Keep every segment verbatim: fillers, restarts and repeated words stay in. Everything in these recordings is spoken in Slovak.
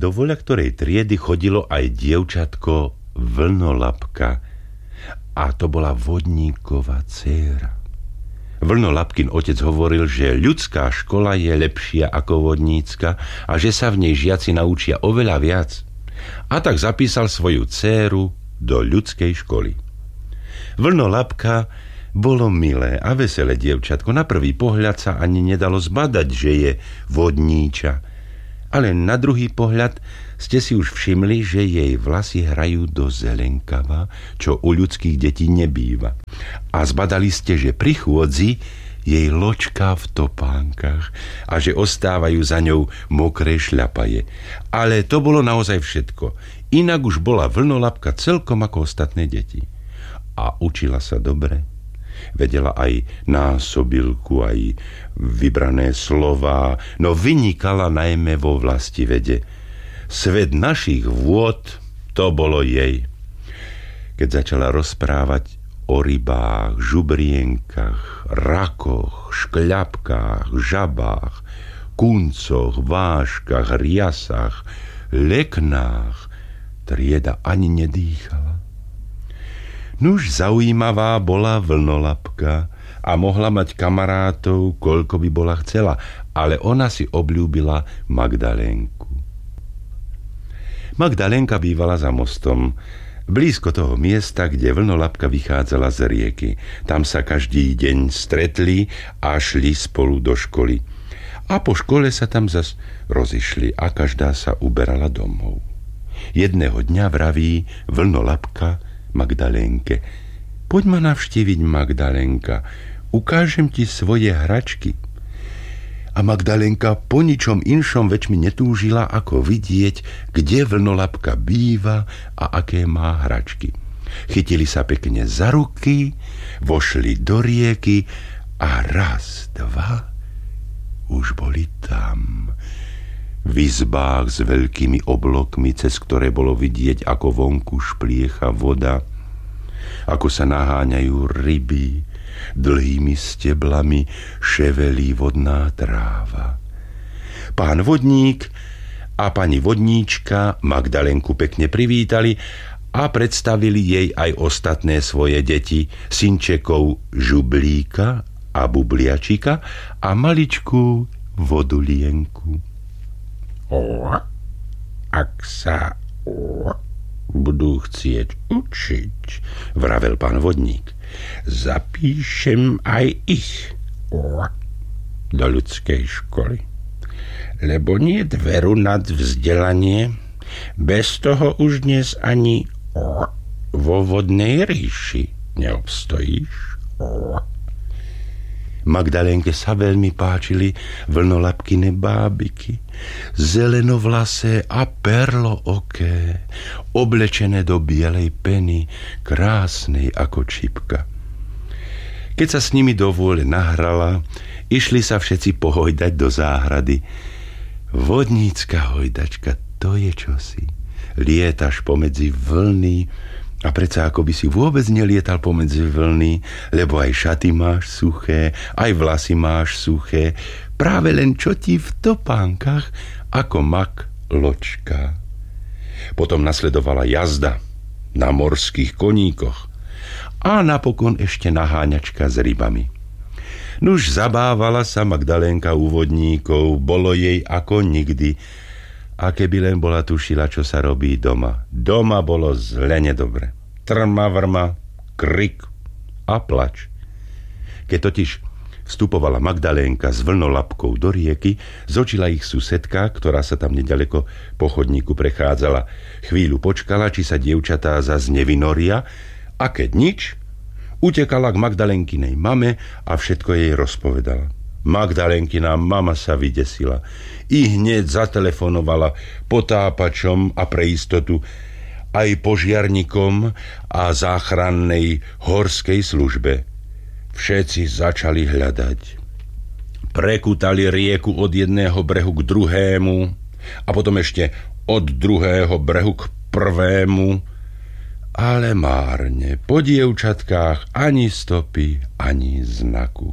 Do voľaktorej triedy chodilo aj dievčatko Vlnolapka. A to bola vodníkova dcéra. Vlnolapkin otec hovoril, že ľudská škola je lepšia ako vodnícka a že sa v nej žiaci naučia oveľa viac. A tak zapísal svoju dcéru do ľudskej školy. Vlnolapka bolo milé a veselé dievčatko. Na prvý pohľad sa ani nedalo zbadať, že je vodníča. Ale na druhý pohľad ste si už všimli, že jej vlasy hrajú do zelenkava, čo u ľudských detí nebýva. A zbadali ste, že pri chôdzi jej ločka v topánkach a že ostávajú za ňou mokré šľapaje. Ale to bolo naozaj všetko. Inak už bola Vlnolapka celkom ako ostatné deti. A učila sa dobre. Vedela aj násobilku, aj vybrané slová, no vynikala najmä vo vlastivede. Svet našich vôd, to bolo jej. Keď začala rozprávať o rybách, žubrienkach, rakoch, škľapkách, žabách, kuncoch, váškach, riasach, leknách, trieda ani nedýchala. Nuž zaujímavá bola Vlnolapka a mohla mať kamarátov, koľko by bola chcela, ale ona si obľúbila Magdalénku. Magdalénka bývala za mostom, blízko toho miesta, kde Vlnolapka vychádzala z rieky. Tam sa každý deň stretli a šli spolu do školy. A po škole sa tam zas rozišli a každá sa uberala domov. Jedného dňa vraví Vlnolapka Magdalénke: poď ma navštíviť, Magdalénka, ukážem ti svoje hračky. A Magdalénka po ničom inšom väčšmi netúžila, ako vidieť, kde Vlnolapka býva a aké má hračky. Chytili sa pekne za ruky, vošli do rieky a raz, dva, už boli tam. V izbách s veľkými oblokmi, cez ktoré bolo vidieť, ako vonku špliecha voda, ako sa naháňajú ryby, dlhými steblami ševelí vodná tráva. Pán vodník a pani vodníčka Magdalénku pekne privítali a predstavili jej aj ostatné svoje deti, synčekov Žublíka a Bubliačika a maličkú Vodulienku. O, ak sa o, budú chcieť učiť, vravel pán vodník, zapíšem aj ich o, do ľudskej školy. Lebo nie dveru nad vzdelanie, bez toho už dnes ani o, vo vodnej ríši neobstojíš. O. Magdalénke sa veľmi páčili Vlnolapkine bábiky, zelenovlasé a perlooké, oblečené do bielej peny, krásnej ako čipka. Keď sa s nimi do vôle nahrala, išli sa všetci pohojdať do záhrady. Vodnícka hojdačka, to je čosi. Lietaš pomedzi vlny, a predsa ako by si vôbec nelietal pomedzi vlny, lebo aj šaty máš suché, aj vlasy máš suché, práve len čo ti v topánkach ako mak ločka. Potom nasledovala jazda na morských koníkoch a napokon ešte naháňačka s rybami. Nuž zabávala sa Magdalénka u vodníkov, bolo jej ako nikdy. A keby len bola tušila, čo sa robí doma. Doma bolo zle nedobre. Trma, vrma, krik a plač. Keď totiž vstupovala Magdalénka s Vlnolapkou do rieky, zočila ich susedka, ktorá sa tam nedaleko po chodníku prechádzala. Chvíľu počkala, či sa dievčatá zas nevynoria, a keď nič, utekala k Magdalénkinej mame a všetko jej rozpovedala. Magdalénkina mama sa vydesila. I hneď zatelefonovala potápačom a pre istotu aj požiarnikom a záchrannej horskej službe. Všetci začali hľadať. Prekutali rieku od jedného brehu k druhému a potom ešte od druhého brehu k prvému, ale márne. Po dievčatkách ani stopy, ani znaku.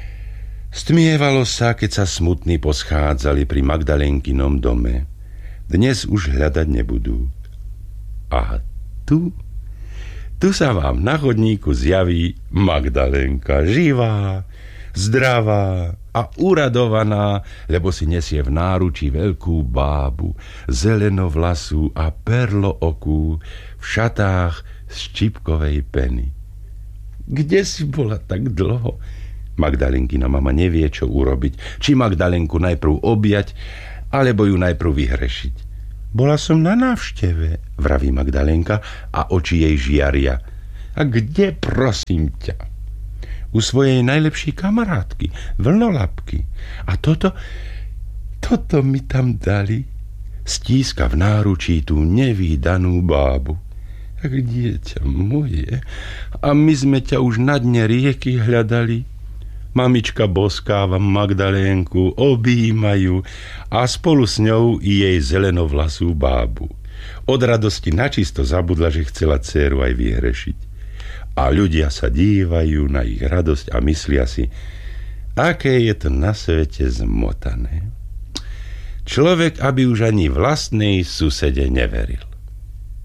Stmievalo sa, keď sa smutní poschádzali pri Magdalénkinom dome. dnes už hľadať nebudú. A tu, tu sa vám na chodníku zjaví Magdalenka, živá, zdravá a uradovaná, lebo si nesie v náručí veľkú bábu, zelenovlasú a perlookú v šatách z čipkovej peny. Kde si bola tak dlho? Magdalenkina mama nevie, čo urobiť. Či Magdalenku najprv objať, alebo ju najprv vyhrešiť. Bola som na návšteve, vraví Magdalenka a oči jej žiaria. A kde, prosím ťa? U svojej najlepšej kamarátky, vlnolapky. A toto, toto mi tam dali. Stíska v náručí tú nevídanú bábu. Tak dieťa moje, a my sme ťa už na dne rieky hľadali. Mamička boskáva Magdalénku, objímajú a spolu s ňou i jej zelenovlasú bábu. Od radosti načisto zabudla, že chcela dcéru aj vyhrešiť. A ľudia sa dívajú na ich radosť a myslia si, aké je to na svete zmotané. Človek, aby už ani vlastnej susede neveril.